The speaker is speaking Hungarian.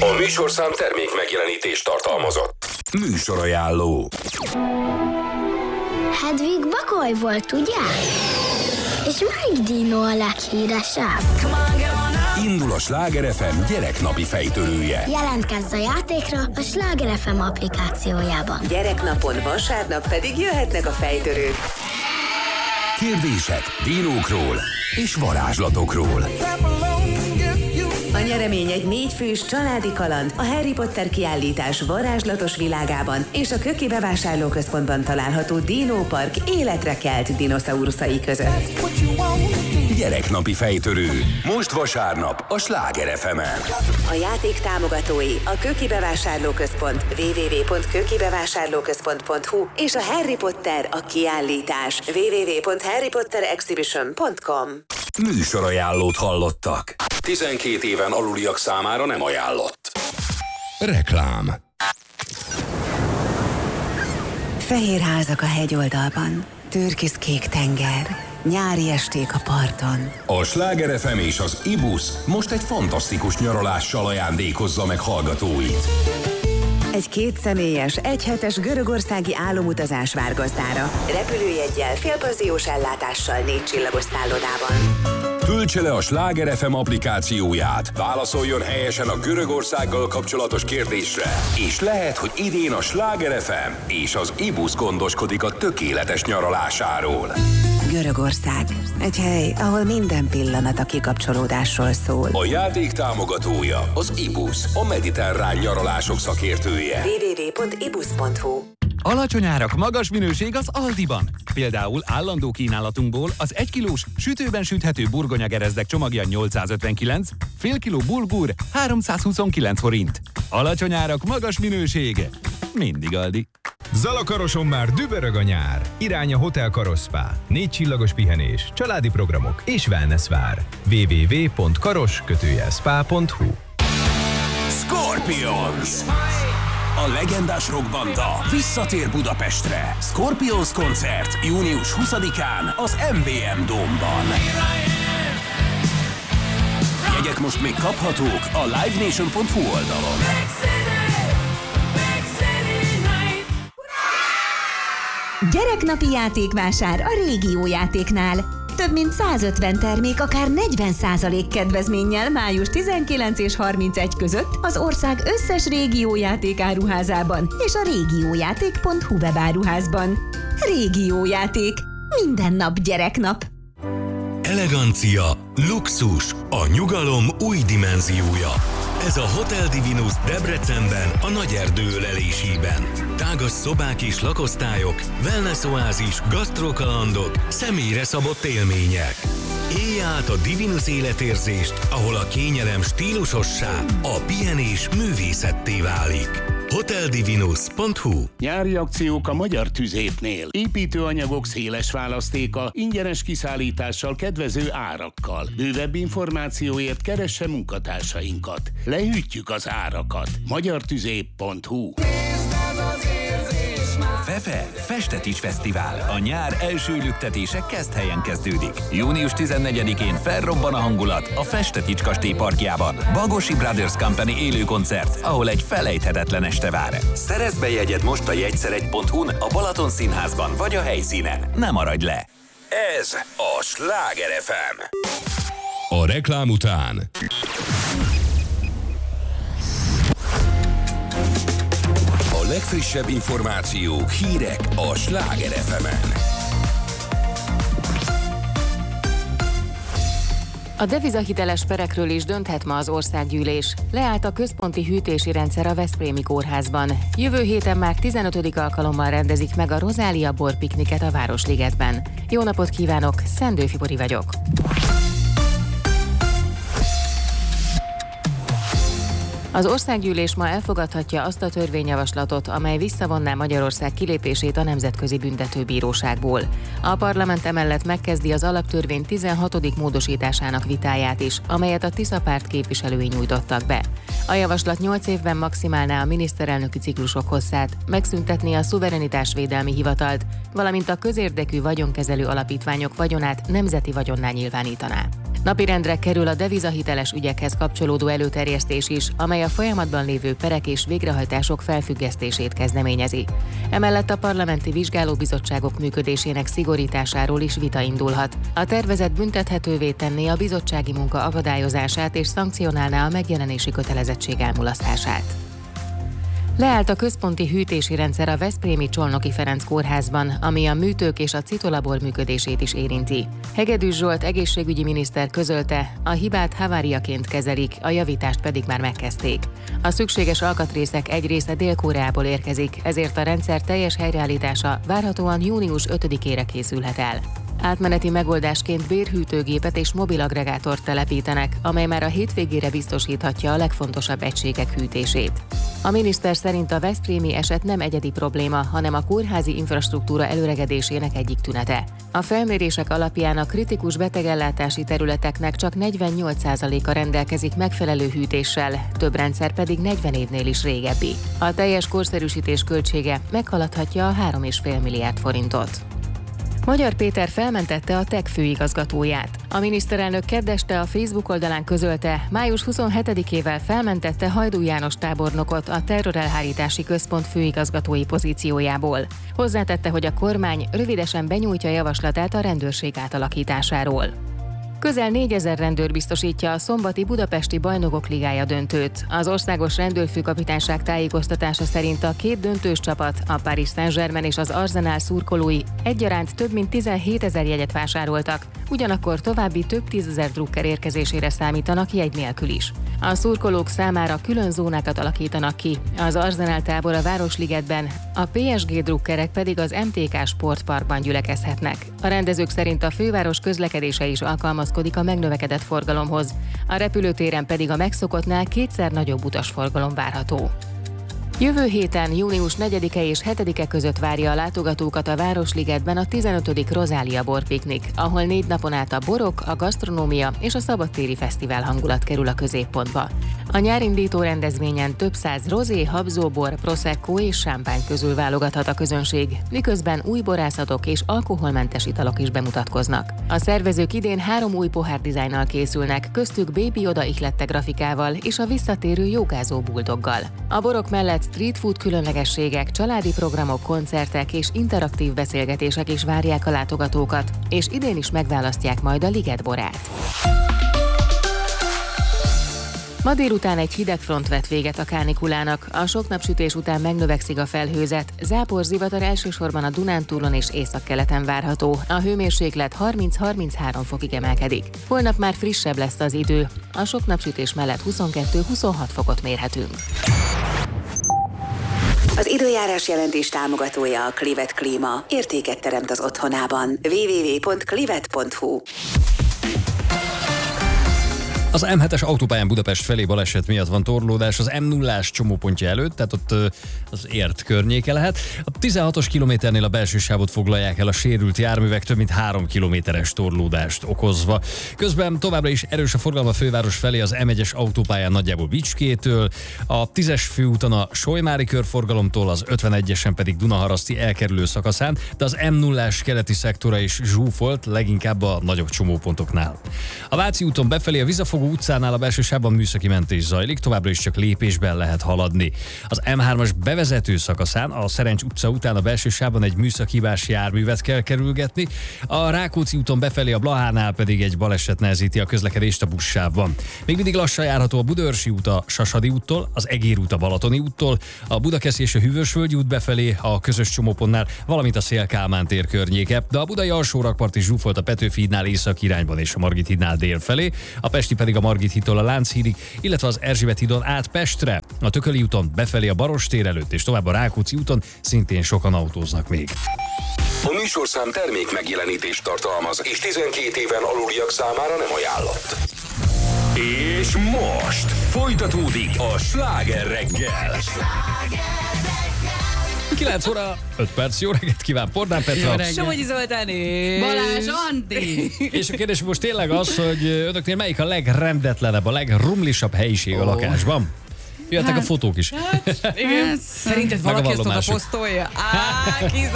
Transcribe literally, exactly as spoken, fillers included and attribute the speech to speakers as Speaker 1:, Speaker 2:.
Speaker 1: A műsorszám termék megjelenítést tartalmazott. Műsorajánló.
Speaker 2: Hedvig Bagoly volt, ugye? És melyik dino a leghíresebb?
Speaker 1: Indul a Sláger ef em gyereknapi fejtörője.
Speaker 2: Jelentkezz a játékra a Sláger ef em applikációjában.
Speaker 3: Gyereknapon, vasárnap pedig jöhetnek a fejtörők.
Speaker 1: Kérdések dinókról és varázslatokról.
Speaker 3: A nyeremény egy négyfős családi kaland a Harry Potter kiállítás varázslatos világában és a Köki bevásárlóközpontban található Dino Park életre kelt dinoszauruszai között.
Speaker 1: Gyereknapi fejtörő. Most vasárnap a Sláger ef emen.
Speaker 3: A játék támogatói a Köki bevásárlóközpont double-u double-u double-u pont köki bevásárlóközpont pont hu és a Harry Potter a kiállítás double-u double-u double-u pont harry potter exhibition pont com.
Speaker 1: Műsorajánlót hallottak. tizenkét éven aluliak számára nem ajánlott. Reklám.
Speaker 3: Fehér házak a hegyoldalban, türkiszkék tenger, nyári esték a parton.
Speaker 1: A Sláger ef em és az i busz most egy fantasztikus nyaralással ajándékozza meg hallgatóit.
Speaker 3: Egy kétszemélyes, egyhetes görögországi álomutazás vár gazdára. Repülőjeggyel, félpanziós ellátással négy csillagos szállodában.
Speaker 1: Töltse le a Sláger ef em applikációját, válaszoljon helyesen a Görögországgal kapcsolatos kérdésre, és lehet, hogy idén a Sláger ef em és az i busz gondoskodik a tökéletes nyaralásáról.
Speaker 3: Görögország. Egy hely, ahol minden pillanat a kikapcsolódásról szól.
Speaker 1: A játék támogatója az i busz, a mediterrán nyaralások szakértője.
Speaker 3: double-u double-u double-u pont i busz pont hu.
Speaker 4: Alacsony árak, magas minőség az Aldiban. Például állandó kínálatunkból az egy kilós sütőben süthető burgonyagerezdek csomagja nyolcszázötvenkilenc, fél kiló bulgur háromszázhuszonkilenc forint. Alacsony árak, magas minőség. Mindig Aldi.
Speaker 5: Zalakaroson már dübörög a nyár. Irány a Hotel Karosz Spa. Négy csillagos pihenés, családi programok és wellness vár. double-u double-u double-u pont karos spa pont hu.
Speaker 1: Scorpions! A legendás rockbanda visszatér Budapestre. Scorpions koncert június huszadikán az em vé em Dome-ban. Jegyek most még kaphatók a live nation pont hu oldalon.
Speaker 6: Gyereknapi játékvásár a Régió játéknál. Több mint százötven termék akár negyven százalék kedvezménnyel május tizenkilenc és harmincegy között az ország összes Régió játék áruházában és a régiójáték pont hu webáruházban. Régió játék. Minden nap gyereknap.
Speaker 7: Elegancia, luxus, a nyugalom új dimenziója. Ez a Hotel Divinus Debrecenben, a Nagyerdő ölelésében. Tágas szobák és lakosztályok, wellness oázis, gasztrokalandok, személyre szabott élmények. Élj át a Divinus életérzést, ahol a kényelem stílusossá, a pihenés művészetté válik. hotel divinus pont hu.
Speaker 8: Nyári akciók a Magyar Tüzépnél. Építőanyagok széles választéka, ingyenes kiszállítással, kedvező árakkal. Bővebb információért keresse munkatársainkat. Lehűtjük az árakat. magyar tüzép pont hu.
Speaker 9: Fefe Festetics Fesztivál. A nyár első lüktetése Keszthelyen kezdődik. június tizennegyedikén felrobban a hangulat a Festetics kastély parkjában. Bagosi Brothers Company élő koncert, ahol egy felejthetetlen este vár. Szerezd be jegyed most a jegyszer egy pont hu-n, a Balaton Színházban vagy a helyszínen. Ne maradj le!
Speaker 1: Ez a Sláger ef em.
Speaker 7: A reklám után
Speaker 1: A legfrissebb információk, hírek a Sláger ef emen.
Speaker 10: A devizahiteles perekről is dönthet ma az országgyűlés. Leállt a központi hűtési rendszer a Veszprémi kórházban. Jövő héten már tizenötödik alkalommal rendezik meg a Rozália borpikniket a Városligetben. Jó napot kívánok, Szendő Fibori vagyok. Az országgyűlés ma elfogadhatja azt a törvényjavaslatot, amely visszavonná Magyarország kilépését a Nemzetközi Büntetőbíróságból. A parlament emellett megkezdi az alaptörvény tizenhatodik módosításának vitáját is, amelyet a Tisza párt képviselői nyújtottak be. A javaslat nyolc évben maximálná a miniszterelnöki ciklusok hosszát, megszüntetné a szuverenitásvédelmi hivatalt, valamint a közérdekű vagyonkezelő alapítványok vagyonát nemzeti vagyonná nyilvánítaná. Napirendre kerül a devizahiteles ügyekhez kapcsolódó előterjesztés is, amely a folyamatban lévő perek és végrehajtások felfüggesztését kezdeményezi. Emellett a parlamenti vizsgálóbizottságok működésének szigorításáról is vita indulhat. A tervezet büntethetővé tenné a bizottsági munka akadályozását és szankcionálná a megjelenési kötelezettség elmulasztását. Leállt a központi hűtési rendszer a veszprémi Csolnoki Ferenc kórházban, ami a műtők és a citolabor működését is érinti. Hegedűs Zsolt egészségügyi miniszter közölte, a hibát haváriaként kezelik, a javítást pedig már megkezdték. A szükséges alkatrészek egy része Dél-Koreából érkezik, ezért a rendszer teljes helyreállítása várhatóan június ötödikére készülhet el. Átmeneti megoldásként bérhűtőgépet és mobilagregátort telepítenek, amely már a hétvégére biztosíthatja a legfontosabb egységek hűtését. A miniszter szerint a veszprémi eset nem egyedi probléma, hanem a kórházi infrastruktúra előregedésének egyik tünete. A felmérések alapján a kritikus betegellátási területeknek csak negyvennyolc százaléka rendelkezik megfelelő hűtéssel, több rendszer pedig negyven évnél is régebbi. A teljes korszerűsítés költsége meghaladhatja a három egész öt milliárd forintot. Magyar Péter felmentette a TEK főigazgatóját. A miniszterelnök kedd este a Facebook oldalán közölte, május huszonhetedikével felmentette Hajdú János tábornokot a Terrorelhárítási Központ főigazgatói pozíciójából. Hozzátette, hogy a kormány rövidesen benyújtja javaslatát a rendőrség átalakításáról. Közel négyezer rendőr biztosítja a szombati Budapesti Bajnokok Ligája döntőt. Az országos rendőrfőkapitányság tájékoztatása szerint a két döntős csapat, a Paris Saint-Germain és az Arsenal szurkolói egyaránt több mint tizenhétezer jegyet vásároltak, ugyanakkor további több tízezer drukker érkezésére számítanak jegy nélkül is. A szurkolók számára külön zónákat alakítanak ki, az Arsenal tábor a Városligetben, a pé es gé drukkerek pedig az em té ká sportparkban gyülekezhetnek. A rendezők szerint a főváros közlekedése is alkalmazkodik a megnövekedett forgalomhoz, a repülőtéren pedig a megszokottnál kétszer nagyobb utasforgalom várható. Jövő héten, június negyedike és hetedike között várja a látogatókat a Városligetben a tizenötödik Rozália borpiknik, ahol négy napon át a borok, a gasztronómia és a szabadtéri fesztivál hangulat kerül a középpontba. A nyárindító rendezvényen több száz rozé, habzóbor, prosecco és sámpány közül válogathat a közönség, miközben új borászatok és alkoholmentes italok is bemutatkoznak. A szervezők idén három új pohárdizájnnal készülnek, köztük Baby Yoda ihlette grafikával és a visszatérő jogázó buldoggal. A borok mellett street food különlegességek, családi programok, koncertek és interaktív beszélgetések is várják a látogatókat, és idén is megválasztják majd a Liget borát. Ma délután egy hideg front vett véget a kánikulának, a sok napsütés után megnövekszik a felhőzet, záporzivatar elsősorban a Dunántúlon és északkeleten várható, a hőmérséklet harminc-harminchárom fokig emelkedik. Holnap már frissebb lesz az idő, a sok napsütés mellett huszonkettő-huszonhat fokot mérhetünk.
Speaker 3: Az időjárás jelentés támogatója a Clivet Klíma. Értéket teremt az otthonában. double-u double-u double-u pont clivet pont hu.
Speaker 11: Az em hetes autópályán Budapest felé baleset miatt van torlódás az em nullás csomópontja előtt, tehát ott az ért környéke lehet. A tizenhatos kilométernél a belső sávot foglalják el a sérült járművek, több mint három kilométeres torlódást okozva. Közben továbbra is erős a forgalom a főváros felé az em egyes autópályán nagyjából Bicskétől, a tízes főúton a Solymári körforgalomtól, az ötvenegyesen pedig Dunaharaszti elkerülő szakaszán, de az em nullás keleti szektora is zsúfolt, leginkább a nagyobb csomópontoknál. A Váci úton befelé a Vizafogó utcánál a belső sávban műszaki mentés zajlik, továbbra is csak lépésben lehet haladni. Az em hármas bevezető szakaszán a Szerencs utca után a belső sávban egy műszakibás járművet kell kerülgetni, a Rákóczi úton befelé a Blahánál pedig egy baleset nehezíti a közlekedést a buszsávban. Még mindig lassan járható a Budaörsi út a Sasadi úttól, az Egér út a Balatoni úttól, a Budakeszi és a Hűvösvölgyi út befelé a közös csomópontnál, valamint a Széll-Kálmán tér környéke, de a budai alsórakpart is zsúfolt a Petőfi hídnál észak irányban és a Margit hídnál dél felé, a pesti pedig a Margit hídtól a Lánchídig, illetve az Erzsébet hídon át Pestre, a Tököli úton befelé a Barostér előtt és tovább a Rákóczi úton szintén sokan autóznak még.
Speaker 1: A műsorszám termék megjelenítést tartalmaz, és tizenkét éven aluliak számára nem ajánlott. És most folytatódik a Sláger reggel.
Speaker 11: kilenc óra, öt perc, jó reggelt kíván, Pordán Petra.
Speaker 12: Somogyi Zoltán és Balázs Andi.
Speaker 11: És a kérdés most tényleg az, hogy önöknél melyik a legrendetlenebb, a legrumlisabb helyiség a lakásban? Jöttek hát, a fotók is.
Speaker 12: Hát, igen. Szerinted valaki ezt oda posztolja? Á,